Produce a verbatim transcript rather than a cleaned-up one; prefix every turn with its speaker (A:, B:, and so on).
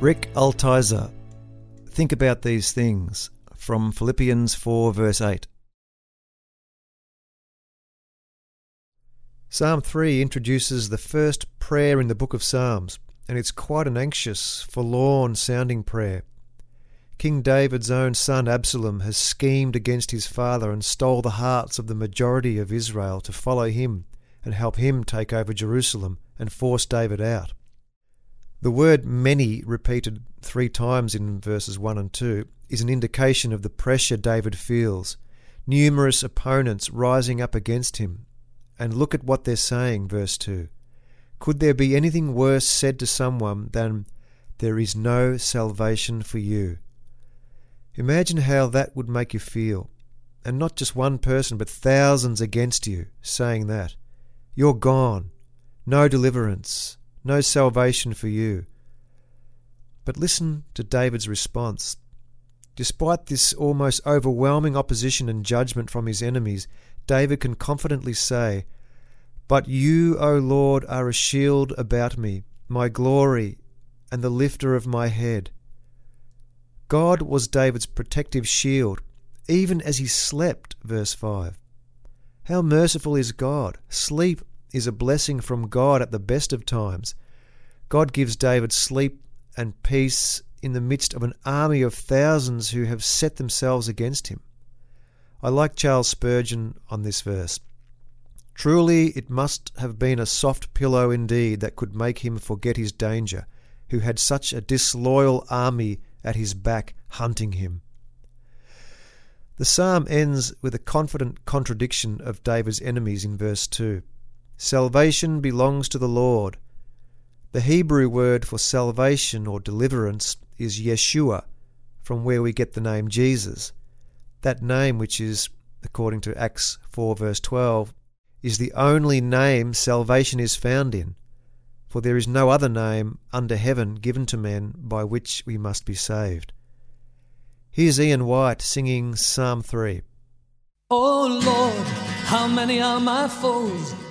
A: Rick Altizer. Think about these things, from Philippians four verse eight. Psalm three introduces the first prayer in the book of Psalms, and it's quite an anxious, forlorn-sounding prayer. King David's own son Absalom has schemed against his father and stole the hearts of the majority of Israel to follow him and help him take over Jerusalem and force David out. The word many, repeated three times in verses one and two, is an indication of the pressure David feels. Numerous opponents rising up against him. And look at what they're saying, verse two. Could there be anything worse said to someone than, "There is no salvation for you"? Imagine how that would make you feel. And not just one person, but thousands against you, saying that. You're gone. No deliverance. No salvation for you. But listen to David's response. Despite this almost overwhelming opposition and judgment from his enemies, David can confidently say, "But you, O Lord, are a shield about me, my glory, and the lifter of my head." God was David's protective shield, even as he slept, verse five. How merciful is God! Sleep is a blessing from God at the best of times. God gives David sleep and peace in the midst of an army of thousands who have set themselves against him. I like Charles Spurgeon on this verse. Truly it must have been a soft pillow indeed that could make him forget his danger, who had such a disloyal army at his back hunting him. The psalm ends with a confident contradiction of David's enemies in verse two. Salvation belongs to the Lord. The Hebrew word for salvation or deliverance is Yeshua, from where we get the name Jesus. That name, which is, according to Acts four verse twelve, is the only name salvation is found in, for there is no other name under heaven given to men by which we must be saved. Here's Ian White singing Psalm three.
B: Oh Lord, how many are my foes?